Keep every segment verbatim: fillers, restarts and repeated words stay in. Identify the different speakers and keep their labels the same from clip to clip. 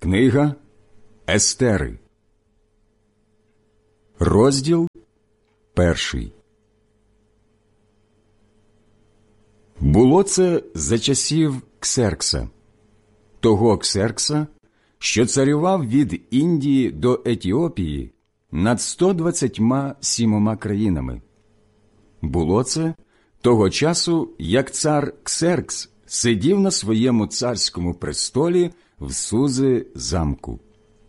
Speaker 1: Книга Естери. Розділ перший. Було це за часів Ксеркса, того Ксеркса, що царював від Індії до Етіопії над сто двадцятьма сімома країнами. Було це того часу, як цар Ксеркс сидів на своєму царському престолі в Сузи замку.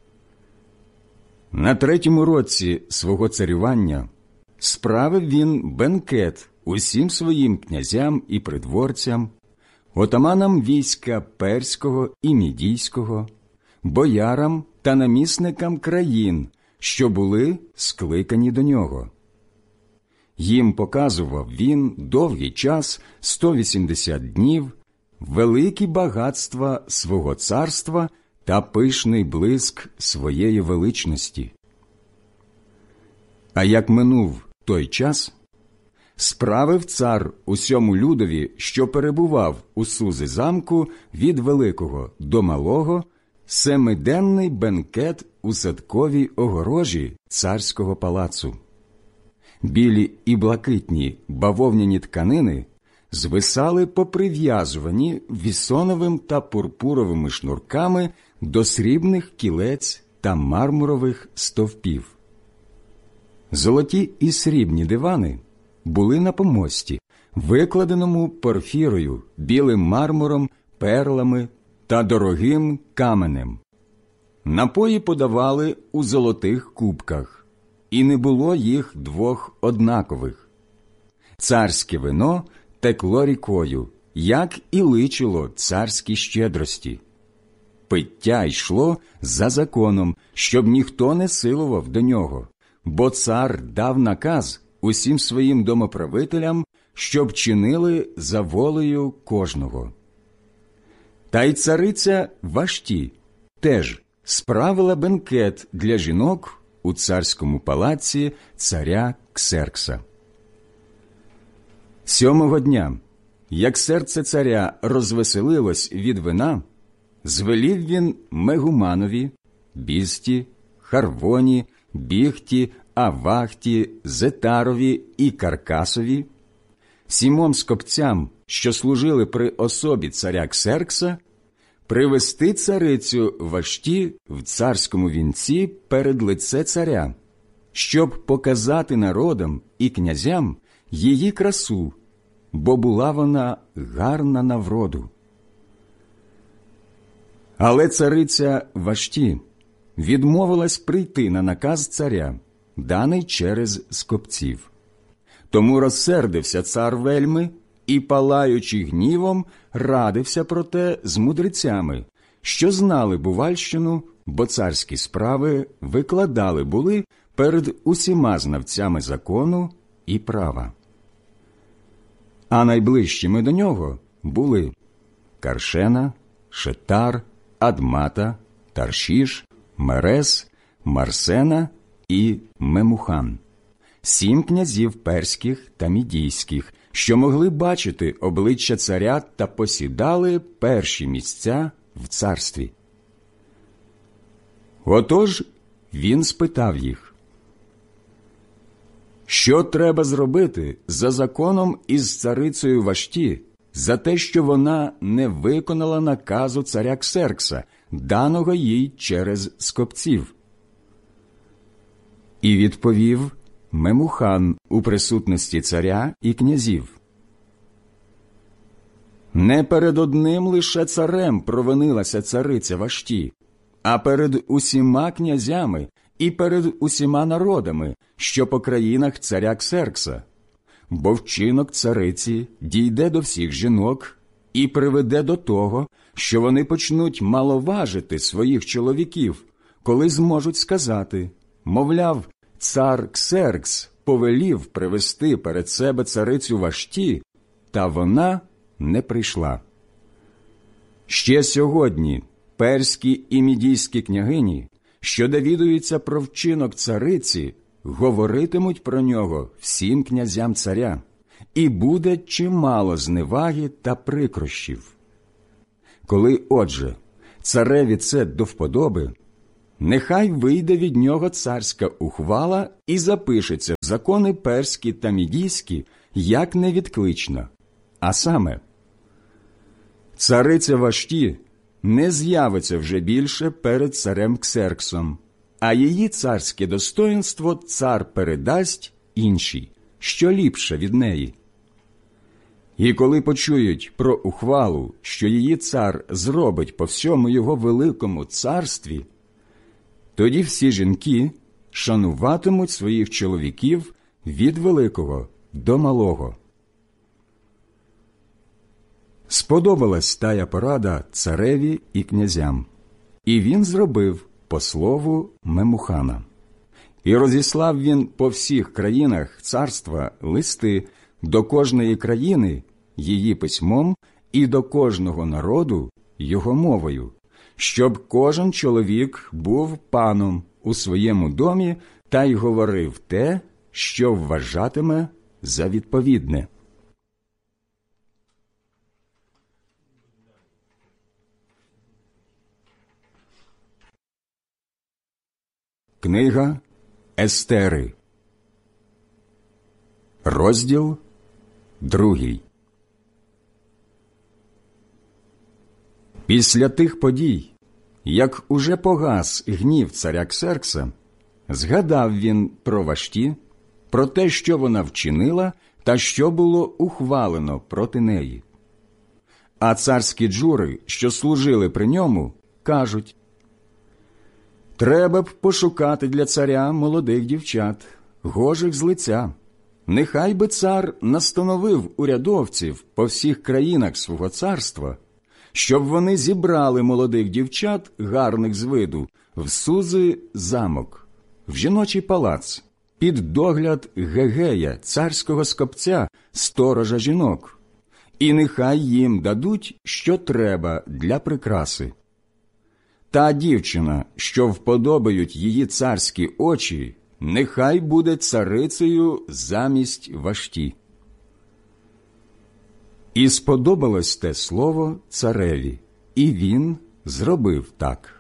Speaker 1: На третьому році свого царювання справив він бенкет усім своїм князям і придворцям, отаманам війська перського і мідійського, боярам та намісникам країн, що були скликані до нього. Їм показував він довгий час, сто вісімдесят днів, великі багатства свого царства та пишний блиск своєї величності. А як минув той час, справив цар усьому людові, що перебував у Сузи замку від великого до малого, семиденний бенкет у садковій огорожі царського палацу. Білі і блакитні бавовняні тканини звисали поприв'язувані вісоновим та пурпуровими шнурками до срібних кілець та мармурових стовпів. Золоті і срібні дивани були на помості, викладеному порфірою, білим мармуром, перлами та дорогим каменем. Напої подавали у золотих кубках, і не було їх двох однакових. Царське вино текло рікою, як і личило царській щедрості. Пиття йшло за законом, щоб ніхто не силував до нього, бо цар дав наказ усім своїм домоправителям, щоб чинили за волею кожного. Та й цариця Вашті теж справила бенкет для жінок у царському палаці царя Ксеркса. Сьомого дня, як серце царя розвеселилось від вина, звелів він Мегуманові, Бізті, Харвоні, Бігті, Авахті, Зетарові і Каркасові, сімом скопцям, що служили при особі царя Ксеркса, привести царицю Вашті в царському вінці перед лице царя, щоб показати народам і князям її красу, бо була вона гарна на вроду. Але цариця Вашті відмовилась прийти на наказ царя, даний через скопців. Тому розсердився цар вельми і, палаючи гнівом, радився про те з мудрецями, що знали бувальщину, бо царські справи викладали були перед усіма знавцями закону і права. А найближчими до нього були Каршена, Шетар, Адмата, Таршіш, Мерес, Марсена і Мемухан, сім князів перських та мідійських, що могли бачити обличчя царя та посідали перші місця в царстві. Отож він спитав їх: «Що треба зробити за законом із царицею Вашті за те, що вона не виконала наказу царя Ксеркса, даного їй через скопців?» І відповів Мемухан у присутності царя і князів: «Не перед одним лише царем провинилася цариця Вашті, а перед усіма князями і перед усіма народами, що по країнах царя Ксеркса, бо вчинок цариці дійде до всіх жінок і приведе до того, що вони почнуть маловажити своїх чоловіків, коли зможуть сказати, мовляв, цар Ксеркс повелів привести перед себе царицю Вашті, та вона не прийшла. Ще сьогодні перські і мідійські княгині, що довідуються про вчинок цариці, говоритимуть про нього всім князям царя, і буде чимало зневаги та прикрощів. Коли, отже, цареві це до вподоби, нехай вийде від нього царська ухвала і запишеться в закони перські та мідійські, як невідклична. А саме, цариця Вашті не з'явиться вже більше перед царем Ксерксом, а її царське достоїнство цар передасть іншій, що ліпше від неї. І коли почують про ухвалу, що її цар зробить по всьому його великому царстві, тоді всі жінки шануватимуть своїх чоловіків від великого до малого. Сподобалась тая порада цареві і князям, і він зробив по слову Мемухана. І розіслав він по всіх країнах царства листи до кожної країни її письмом і до кожного народу його мовою, щоб кожен чоловік був паном у своєму домі та й говорив те, що вважатиме за відповідне. Книга Естери, розділ другий. Після тих подій, як уже погас гнів царя Ксеркса, згадав він про Вашті, про те, що вона вчинила та що було ухвалено проти неї. А царські джури, що служили при ньому, кажуть: «Треба б пошукати для царя молодих дівчат, гожих з лиця. Нехай би цар настановив урядовців по всіх країнах свого царства, щоб вони зібрали молодих дівчат, гарних з виду, в Сузи замок, в жіночий палац, під догляд Гегея, царського скопця, сторожа жінок, і нехай їм дадуть, що треба для прикраси. Та дівчина, що вподобають її царські очі, нехай буде царицею замість Вашті». І сподобалось те слово цареві, і він зробив так.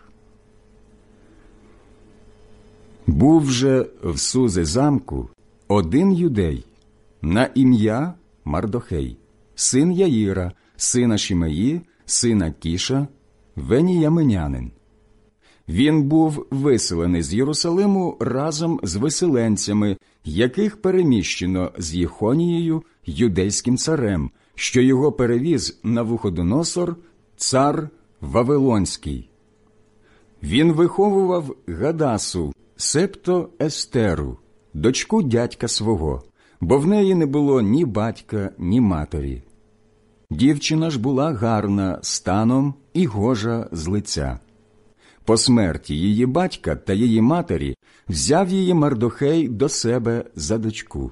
Speaker 1: Був же в Сузи замку один юдей на ім'я Мардохей, син Яїра, сина Шимеї, сина Кіша, веніяминянин. Він був виселений з Єрусалиму разом з виселенцями, яких переміщено з Єхонією, юдейським царем, що його перевіз Навуходоносор, цар Вавилонський. Він виховував Гадасу, себто Естеру, дочку дядька свого, бо в неї не було ні батька, ні матері. Дівчина ж була гарна станом і гожа з лиця. По смерті її батька та її матері взяв її Мардохей до себе за дочку.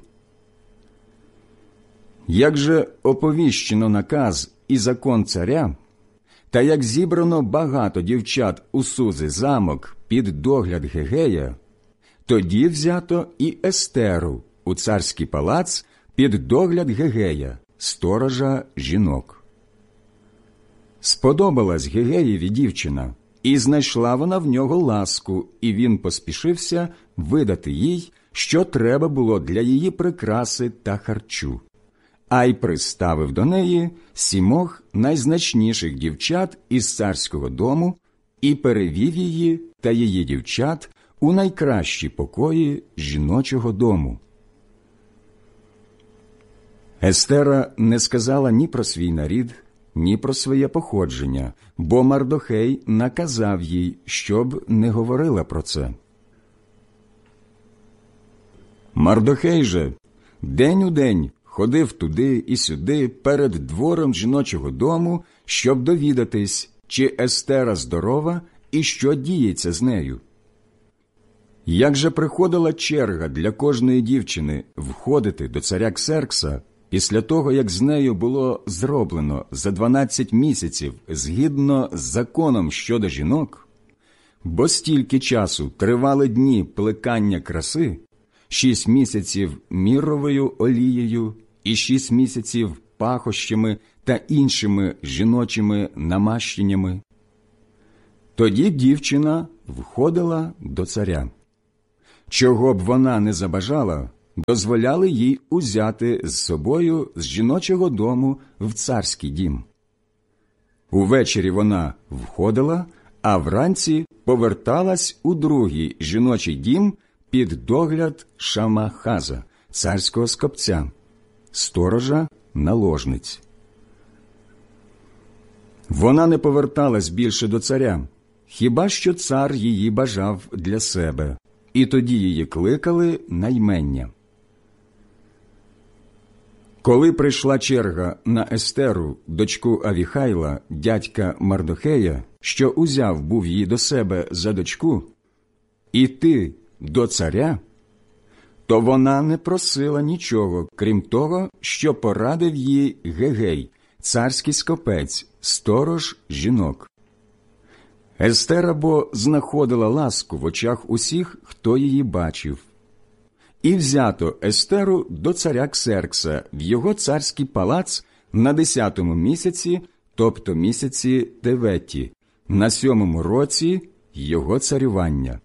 Speaker 1: Як же оповіщено наказ і закон царя, та як зібрано багато дівчат у Сузи замок під догляд Гегея, тоді взято і Естеру у царський палац під догляд Гегея, сторожа жінок. Сподобалась Гегеєві дівчина, і знайшла вона в нього ласку, і він поспішився видати їй, що треба було для її прикраси та харчу, а й приставив до неї сімох найзначніших дівчат із царського дому і перевів її та її дівчат у найкращі покої жіночого дому. Естера не сказала ні про свій нарід, ні про своє походження, бо Мардохей наказав їй, щоб не говорила про це. Мардохей же день у день ходив туди і сюди перед двором жіночого дому, щоб довідатись, чи Естера здорова і що діється з нею. Як же приходила черга для кожної дівчини входити до царя Ксеркса, після того, як з нею було зроблено за дванадцять місяців згідно з законом щодо жінок, бо стільки часу тривали дні плекання краси, шість місяців мірровою олією і шість місяців пахощами та іншими жіночими намащеннями, Тоді дівчина входила до царя. Чого б вона не забажала, дозволяли їй узяти з собою з жіночого дому в царський дім. Увечері вона входила, а вранці поверталась у другий жіночий дім під догляд Шамахаза, царського скопця, сторожа наложниць. Вона не поверталась більше до царя, хіба що цар її бажав для себе, і тоді її кликали на ймення. Коли прийшла черга на Естеру, дочку Авіхайла, дядька Мардохея, що узяв був її до себе за дочку, іти до царя, то вона не просила нічого, крім того, що порадив їй Гегей, царський скопець, сторож жінок. Естера бо знаходила ласку в очах усіх, хто її бачив. І взято Естеру до царя Ксеркса в його царський палац на десятому місяці, тобто місяці Теветі, на сьомому році його царювання.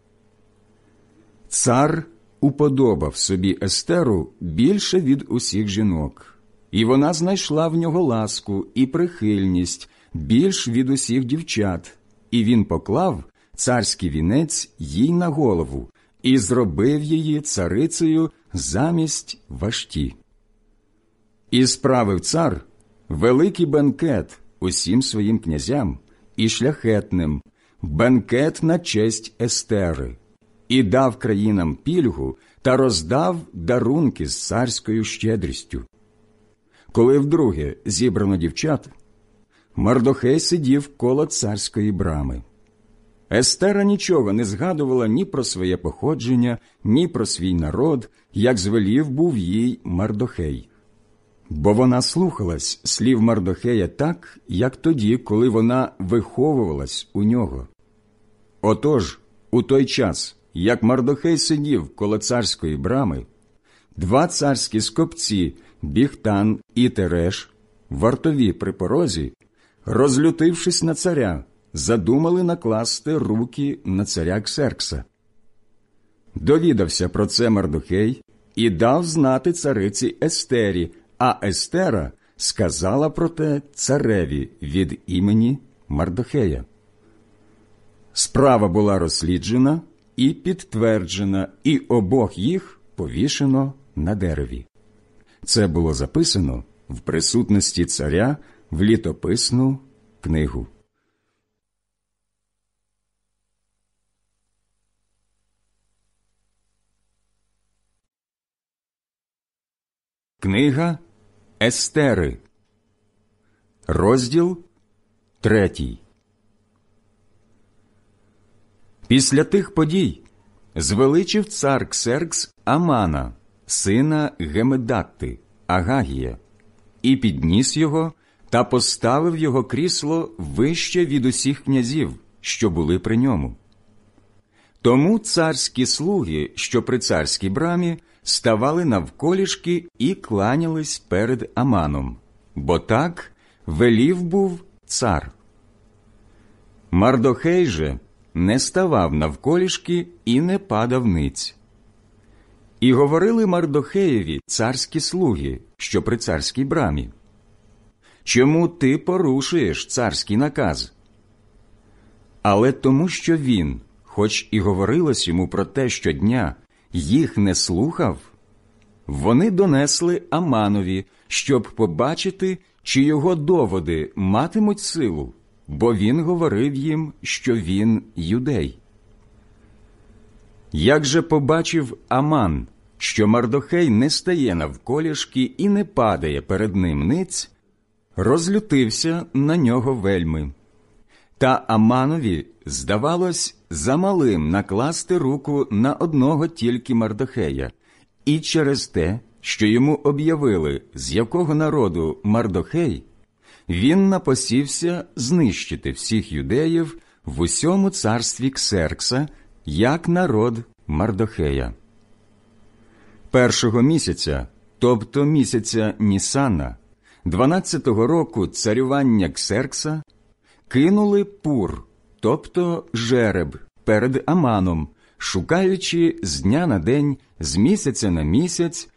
Speaker 1: Цар уподобав собі Естеру більше від усіх жінок, і вона знайшла в нього ласку і прихильність більш від усіх дівчат, і він поклав царський вінець їй на голову і зробив її царицею замість Вашті. І справив цар великий бенкет усім своїм князям і шляхетним, бенкет на честь Естери, і дав країнам пільгу та роздав дарунки з царською щедрістю. Коли вдруге зібрано дівчат, Мардохей сидів коло царської брами. Естера нічого не згадувала ні про своє походження, ні про свій народ, як звелів був їй Мардохей. Бо вона слухалась слів Мардохея так, як тоді, коли вона виховувалась у нього. Отож, у той час, як Мардохей сидів коло царської брами, два царські скопці, Бігтан і Тереш, вартові при порозі, розлютившись на царя, задумали накласти руки на царя Ксеркса. Довідався про це Мардохей і дав знати цариці Естері, а Естера сказала про те цареві від імені Мардохея. Справа була розсліджена і підтверджена, і обох їх повішено на дереві. Це було записано в присутності царя в літописну книгу. Книга Естери, розділ третій. Після тих подій звеличив цар Ксеркс Амана, сина Гемедатти, Агагія, і підніс його та поставив його крісло вище від усіх князів, що були при ньому. Тому царські слуги, що при царській брамі, ставали навколішки і кланялись перед Аманом, бо так велів був цар. Мардохей же не ставав навколішки і не падав ниць. І говорили Мардохеєві царські слуги, що при царській брамі: «Чому ти порушуєш царський наказ?» Але тому, що він, хоч і говорилось йому про те щодня, їх не слухав, вони донесли Аманові, щоб побачити, чи його доводи матимуть силу, бо він говорив їм, що він юдей. Як же побачив Аман, що Мардохей не стає навколішки і не падає перед ним ниць, розлютився на нього вельми. Та Аманові здавалось замалим накласти руку на одного тільки Мардохея, і через те, що йому об'явили, з якого народу Мардохей, він напосівся знищити всіх юдеїв в усьому царстві Ксеркса, як народ Мардохея. Першого місяця, тобто місяця Нісана, дванадцятого року царювання Ксеркса, кинули Пур, тобто жереб, перед Аманом, шукаючи з дня на день, з місяця на місяць,